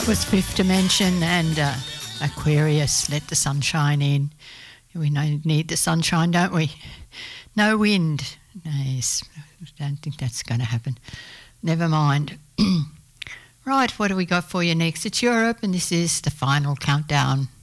Was Fifth Dimension and Aquarius, Let the Sunshine In. We need the sunshine, don't we? No wind. Yes, I don't think that's going to happen. Never mind. Right, what do we got for you next? It's Europe, and this is the final countdown.